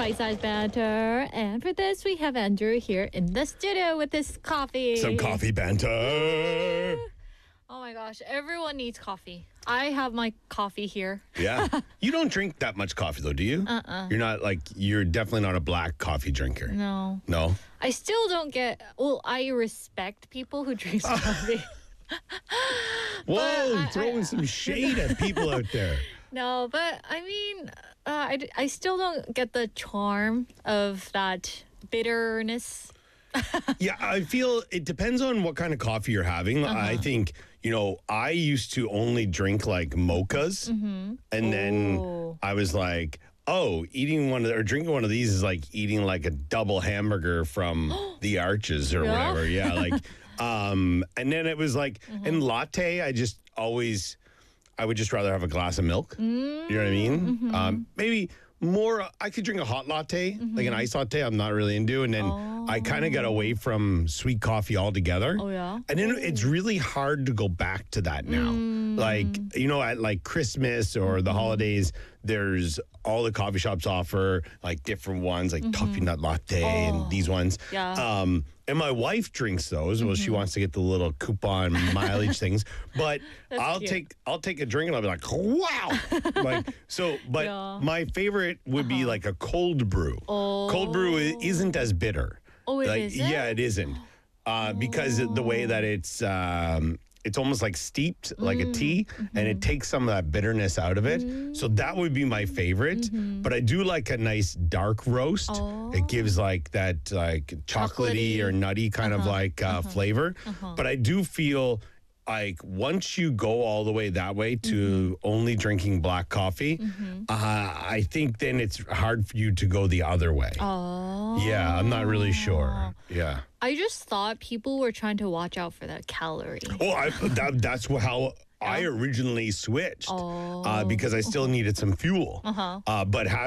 Bite-Size Banter. And for this, we have Andrew here in the studio with his coffee. Some coffee banter. Oh my gosh, everyone needs coffee. I have my coffee here. Yeah. You don't drink that much coffee, though, do you? You're definitely not a black coffee drinker. No. No? I still don't get, I respect people who drink coffee. Whoa, throwing some shade at people out there. No, but I mean, I still don't get the charm of that bitterness. Yeah, I feel it depends on what kind of coffee you're having. I think, I used to only drink like mochas. And then I was like, drinking one of these is like eating like a double hamburger from the Arches or whatever. Yeah, and then it was like, in latte, I would just rather have a glass of milk. You know what I mean? Maybe more, I could drink a hot latte, like an iced latte, I'm not really into. And then I kind of got away from sweet coffee altogether. Oh, yeah? And then it's really hard to go back to that now. At like Christmas or the holidays, there's all the coffee shops offer like different ones, like Toffee Nut Latte and these ones. Yeah. And my wife drinks those. Well, she wants to get the little coupon mileage things. But I'll take a drink and I'll be like, wow. My favorite would be like a cold brew. Cold brew isn't as bitter. Oh, it isn't? Yeah, it isn't. Because the way that it's almost like steeped, like a tea, and it takes some of that bitterness out of it. So that would be my favorite. But I do like a nice dark roast. It gives like that chocolatey or nutty kind of flavor. But I do feel like once you go all the way that way to only drinking black coffee, I think then it's hard for you to go the other way. Yeah, I'm not really sure. Yeah. I just thought people were trying to watch out for the calorie. That's how I originally switched because I still needed some fuel. But